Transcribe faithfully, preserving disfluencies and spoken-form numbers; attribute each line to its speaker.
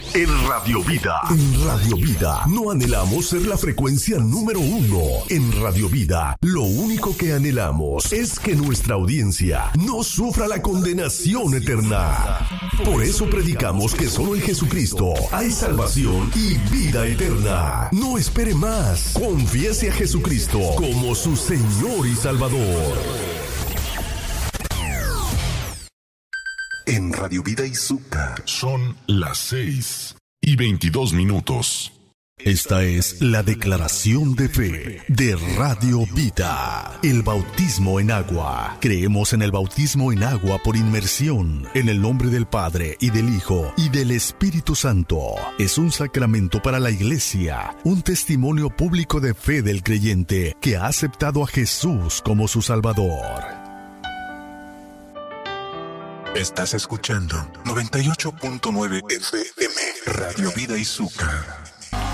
Speaker 1: en Radio Vida. En Radio Vida no anhelamos ser la frecuencia número uno. En Radio Vida, lo único que anhelamos es que nuestra audiencia no sufra la condenación eterna. Por eso predicamos que solo en Jesucristo hay salvación y vida eterna. No espere más. Confiese a Jesucristo como su Señor y Salvador. En Radio Vida Izúcar
Speaker 2: son las seis y veintidós minutos.
Speaker 1: Esta es la declaración de fe de Radio Vida. El bautismo en agua. Creemos en el bautismo en agua por inmersión, en el nombre del Padre y del Hijo y del Espíritu Santo. Es un sacramento para la Iglesia, un testimonio público de fe del creyente que ha aceptado a Jesús como su Salvador.
Speaker 2: Estás escuchando noventa y ocho punto nueve F M, Radio Vida Izúcar.